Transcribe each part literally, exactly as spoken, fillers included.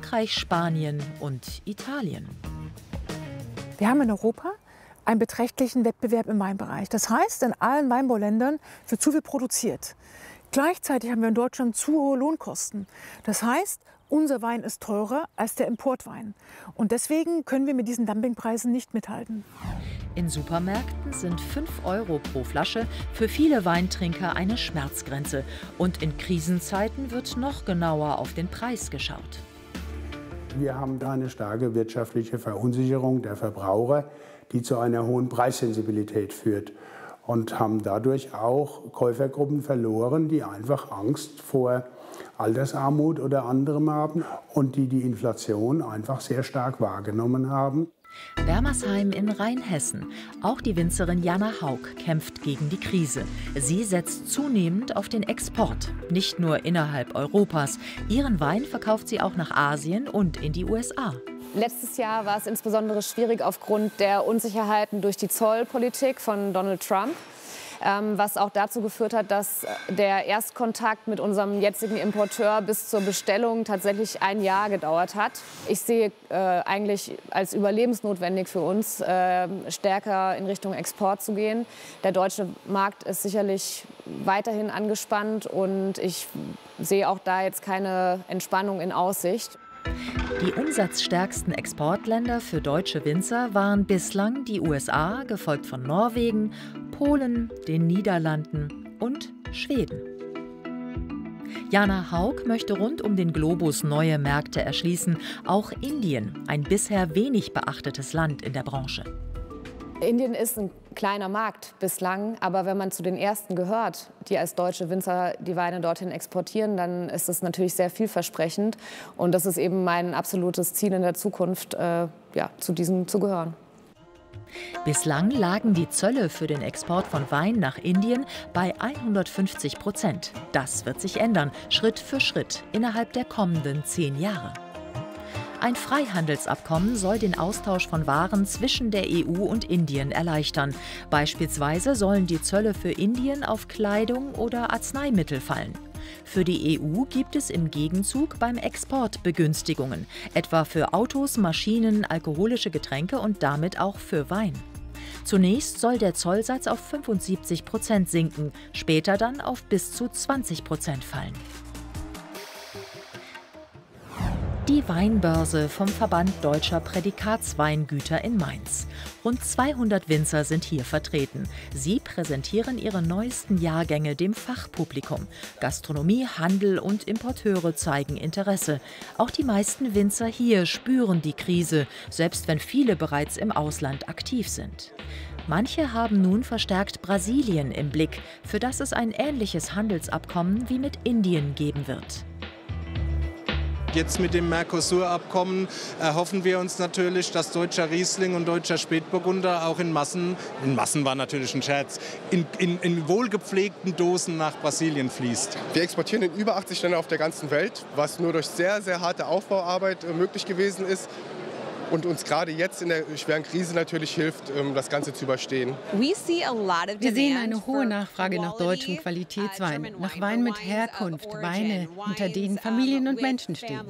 Frankreich, Spanien und Italien. Wir haben in Europa einen beträchtlichen Wettbewerb im Weinbereich. Das heißt, in allen Weinbauländern wird zu viel produziert. Gleichzeitig haben wir in Deutschland zu hohe Lohnkosten. Das heißt, unser Wein ist teurer als der Importwein. Und deswegen können wir mit diesen Dumpingpreisen nicht mithalten. In Supermärkten sind fünf Euro pro Flasche für viele Weintrinker eine Schmerzgrenze. Und in Krisenzeiten wird noch genauer auf den Preis geschaut. Wir haben da eine starke wirtschaftliche Verunsicherung der Verbraucher, die zu einer hohen Preissensibilität führt. Und haben dadurch auch Käufergruppen verloren, die einfach Angst vor Altersarmut oder anderem haben und die die Inflation einfach sehr stark wahrgenommen haben. Bermersheim in Rheinhessen. Auch die Winzerin Jana Haug kämpft gegen die Krise. Sie setzt zunehmend auf den Export, nicht nur innerhalb Europas. Ihren Wein verkauft sie auch nach Asien und in die U S A. Letztes Jahr war es insbesondere schwierig aufgrund der Unsicherheiten durch die Zollpolitik von Donald Trump, ähm, was auch dazu geführt hat, dass der Erstkontakt mit unserem jetzigen Importeur bis zur Bestellung tatsächlich ein Jahr gedauert hat. Ich sehe äh, eigentlich als überlebensnotwendig für uns, äh, stärker in Richtung Export zu gehen. Der deutsche Markt ist sicherlich weiterhin angespannt und ich sehe auch da jetzt keine Entspannung in Aussicht. Die umsatzstärksten Exportländer für deutsche Winzer waren bislang die U S A, gefolgt von Norwegen, Polen, den Niederlanden und Schweden. Jana Haug möchte rund um den Globus neue Märkte erschließen, auch Indien, ein bisher wenig beachtetes Land in der Branche. Indien ist ein kleiner Markt bislang, aber wenn man zu den ersten gehört, die als deutsche Winzer die Weine dorthin exportieren, dann ist es natürlich sehr vielversprechend. Und das ist eben mein absolutes Ziel in der Zukunft, äh, ja, zu diesem zu gehören. Bislang lagen die Zölle für den Export von Wein nach Indien bei hundertfünfzig Prozent. Das wird sich ändern, Schritt für Schritt, innerhalb der kommenden zehn Jahre. Ein Freihandelsabkommen soll den Austausch von Waren zwischen der E U und Indien erleichtern. Beispielsweise sollen die Zölle für Indien auf Kleidung oder Arzneimittel fallen. Für die E U gibt es im Gegenzug beim Export Begünstigungen, etwa für Autos, Maschinen, alkoholische Getränke und damit auch für Wein. Zunächst soll der Zollsatz auf fünfundsiebzig Prozent sinken, später dann auf bis zu zwanzig Prozent fallen. Die Weinbörse vom Verband Deutscher Prädikatsweingüter in Mainz. Rund zweihundert Winzer sind hier vertreten. Sie präsentieren ihre neuesten Jahrgänge dem Fachpublikum. Gastronomie, Handel und Importeure zeigen Interesse. Auch die meisten Winzer hier spüren die Krise, selbst wenn viele bereits im Ausland aktiv sind. Manche haben nun verstärkt Brasilien im Blick, für das es ein ähnliches Handelsabkommen wie mit Indien geben wird. Jetzt mit dem Mercosur-Abkommen erhoffen wir uns natürlich, dass deutscher Riesling und deutscher Spätburgunder auch in Massen, in Massen war natürlich ein Scherz, in, in, in wohlgepflegten Dosen nach Brasilien fließt. Wir exportieren in über achtzig Länder auf der ganzen Welt, was nur durch sehr, sehr harte Aufbauarbeit möglich gewesen ist. Und uns gerade jetzt in der schweren Krise natürlich hilft, das Ganze zu überstehen. Wir sehen eine hohe Nachfrage nach deutschem Qualitätswein, nach Wein mit Herkunft, Weine, hinter denen Familien und Menschen stehen.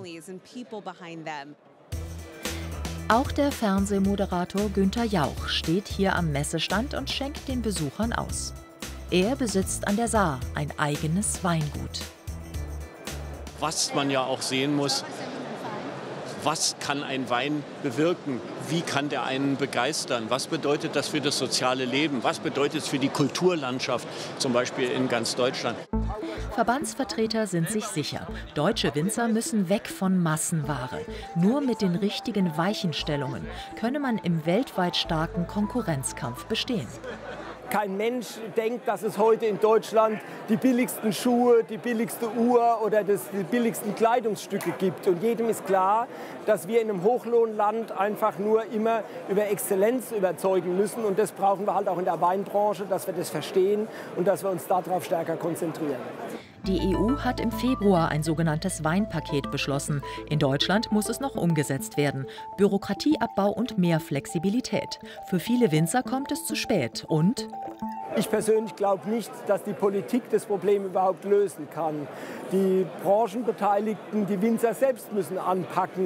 Auch der Fernsehmoderator Günther Jauch steht hier am Messestand und schenkt den Besuchern aus. Er besitzt an der Saar ein eigenes Weingut. Was man ja auch sehen muss: Was kann ein Wein bewirken? Wie kann der einen begeistern? Was bedeutet das für das soziale Leben? Was bedeutet es für die Kulturlandschaft, zum Beispiel in ganz Deutschland? Verbandsvertreter sind sich sicher, deutsche Winzer müssen weg von Massenware. Nur mit den richtigen Weichenstellungen könne man im weltweit starken Konkurrenzkampf bestehen. Kein Mensch denkt, dass es heute in Deutschland die billigsten Schuhe, die billigste Uhr oder das, die billigsten Kleidungsstücke gibt. Und jedem ist klar, dass wir in einem Hochlohnland einfach nur immer über Exzellenz überzeugen müssen. Und das brauchen wir halt auch in der Weinbranche, dass wir das verstehen und dass wir uns darauf stärker konzentrieren. Die E U hat im Februar ein sogenanntes Weinpaket beschlossen. In Deutschland muss es noch umgesetzt werden. Bürokratieabbau und mehr Flexibilität. Für viele Winzer kommt es zu spät. Und ich persönlich glaube nicht, dass die Politik das Problem überhaupt lösen kann. Die Branchenbeteiligten, die Winzer selbst müssen anpacken.